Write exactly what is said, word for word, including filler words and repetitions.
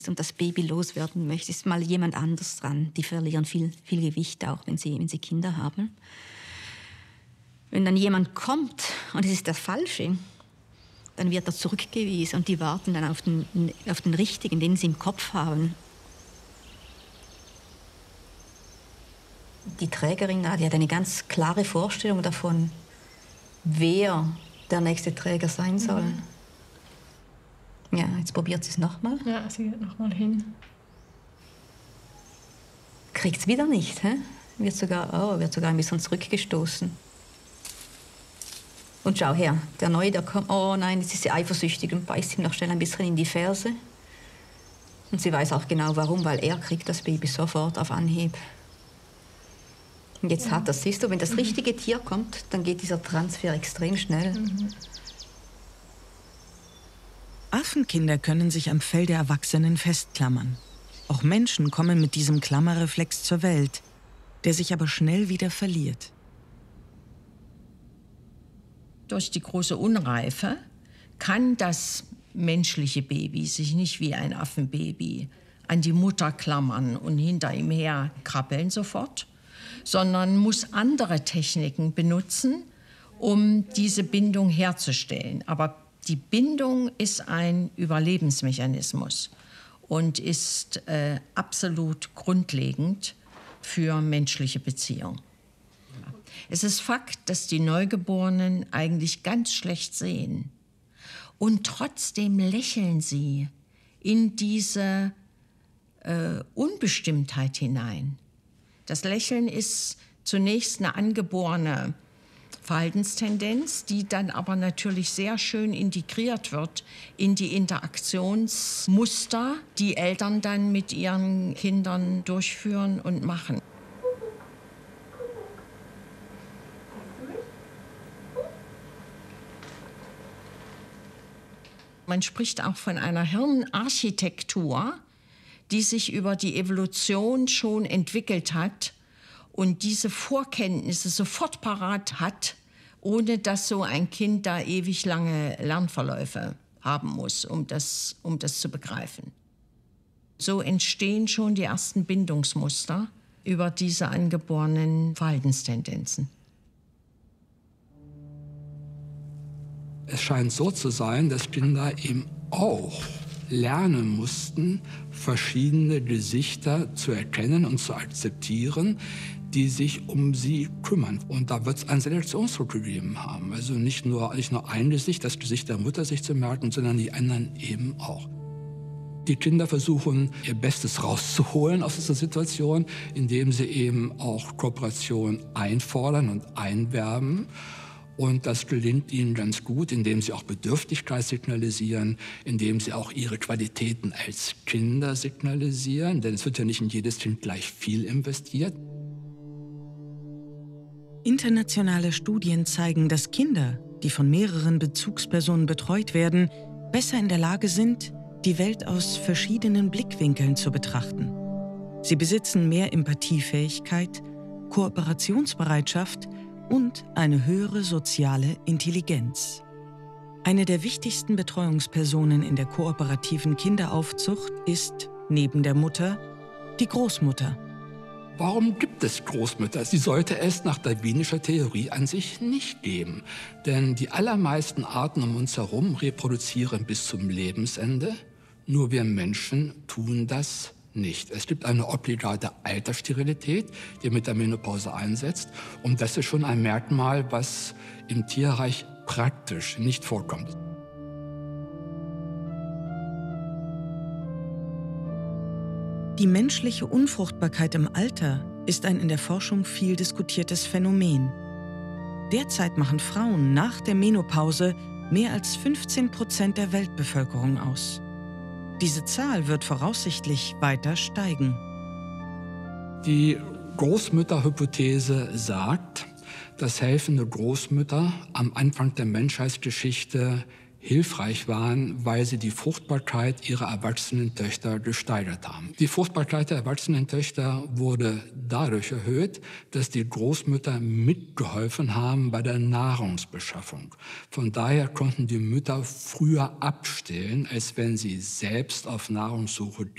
und das Baby loswerden möchte, ist mal jemand anders dran. Die verlieren viel, viel Gewicht auch, wenn sie, wenn sie Kinder haben. Wenn dann jemand kommt und es ist der Falsche, dann wird er zurückgewiesen und die warten dann auf den, auf den Richtigen, den sie im Kopf haben. Die Trägerin, die hat eine ganz klare Vorstellung davon, wer der nächste Träger sein soll. Mhm. Ja, jetzt probiert sie es nochmal. Ja, sie geht nochmal hin. Kriegt es wieder nicht, hä? Wird sogar, oh, wird sogar ein bisschen zurückgestoßen. Und schau her, der Neue, der kommt, oh nein, jetzt ist sie eifersüchtig und beißt ihm noch schnell ein bisschen in die Ferse. Und sie weiß auch genau warum, weil er kriegt das Baby sofort auf Anhieb. Und jetzt ja. hat das, siehst du, wenn das richtige Tier kommt, dann geht dieser Transfer extrem schnell. Mhm. Affenkinder können sich am Fell der Erwachsenen festklammern. Auch Menschen kommen mit diesem Klammerreflex zur Welt, der sich aber schnell wieder verliert. Durch die große Unreife kann das menschliche Baby sich nicht wie ein Affenbaby an die Mutter klammern und hinter ihm her krabbeln sofort, sondern muss andere Techniken benutzen, um diese Bindung herzustellen. Aber die Bindung ist ein Überlebensmechanismus und ist äh, absolut grundlegend für menschliche Beziehungen. Es ist Fakt, dass die Neugeborenen eigentlich ganz schlecht sehen. Und trotzdem lächeln sie in diese äh, Unbestimmtheit hinein. Das Lächeln ist zunächst eine angeborene Verhaltenstendenz, die dann aber natürlich sehr schön integriert wird in die Interaktionsmuster, die Eltern dann mit ihren Kindern durchführen und machen. Man spricht auch von einer Hirnarchitektur, die sich über die Evolution schon entwickelt hat und diese Vorkenntnisse sofort parat hat, ohne dass so ein Kind da ewig lange Lernverläufe haben muss, um das, um das zu begreifen. So entstehen schon die ersten Bindungsmuster über diese angeborenen Verhaltenstendenzen. Es scheint so zu sein, dass Kinder eben auch lernen mussten, verschiedene Gesichter zu erkennen und zu akzeptieren, die sich um sie kümmern. Und da wird es einen Selektionsdruck gegeben haben. Also nicht nur, nicht nur ein Gesicht, das Gesicht der Mutter sich zu merken, sondern die anderen eben auch. Die Kinder versuchen, ihr Bestes rauszuholen aus dieser Situation, indem sie eben auch Kooperation einfordern und einwerben. Und das gelingt ihnen ganz gut, indem sie auch Bedürftigkeit signalisieren, indem sie auch ihre Qualitäten als Kinder signalisieren. Denn es wird ja nicht in jedes Kind gleich viel investiert. Internationale Studien zeigen, dass Kinder, die von mehreren Bezugspersonen betreut werden, besser in der Lage sind, die Welt aus verschiedenen Blickwinkeln zu betrachten. Sie besitzen mehr Empathiefähigkeit, Kooperationsbereitschaft und eine höhere soziale Intelligenz. Eine der wichtigsten Betreuungspersonen in der kooperativen Kinderaufzucht ist, neben der Mutter, die Großmutter. Warum gibt es Großmütter? Sie sollte es nach darwinischer Theorie an sich nicht geben. Denn die allermeisten Arten um uns herum reproduzieren bis zum Lebensende. Nur wir Menschen tun das nicht. Es gibt eine obligate Alterssterilität, die mit der Menopause einsetzt. Und das ist schon ein Merkmal, was im Tierreich praktisch nicht vorkommt. Die menschliche Unfruchtbarkeit im Alter ist ein in der Forschung viel diskutiertes Phänomen. Derzeit machen Frauen nach der Menopause mehr als fünfzehn Prozent der Weltbevölkerung aus. Diese Zahl wird voraussichtlich weiter steigen. Die Großmütterhypothese sagt, dass helfende Großmütter am Anfang der Menschheitsgeschichte hilfreich waren, weil sie die Fruchtbarkeit ihrer erwachsenen Töchter gesteigert haben. Die Fruchtbarkeit der erwachsenen Töchter wurde dadurch erhöht, dass die Großmütter mitgeholfen haben bei der Nahrungsbeschaffung. Von daher konnten die Mütter früher abstillen, als wenn sie selbst auf Nahrungssuche